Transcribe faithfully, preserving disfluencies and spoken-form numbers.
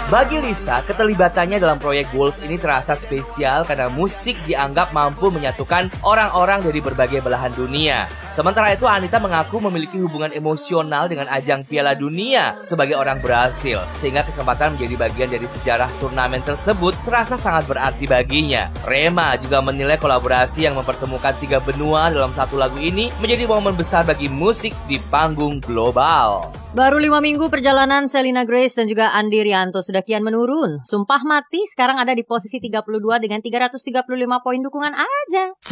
Bagi Lisa, keterlibatannya dalam proyek Goals ini terasa spesial karena musik dianggap mampu menyatukan orang-orang dari berbagai belahan dunia. Sementara itu, Anita mengaku memiliki hubungan emosional dengan ajang Piala Dunia sebagai orang Brasil, sehingga kesempatan menjadi bagian dari sejarah turnamen tersebut terasa sangat berarti baginya. Rema juga menilai kolaborasi yang mempertemukan tiga benua dalam satu lagu ini menjadi momen besar bagi musik di panggung global. Baru lima minggu perjalanan Selena Grace dan juga Andi Rianto sudah kian menurun. Sumpah Mati sekarang ada di posisi tiga puluh dua dengan tiga ratus tiga puluh lima poin dukungan aja.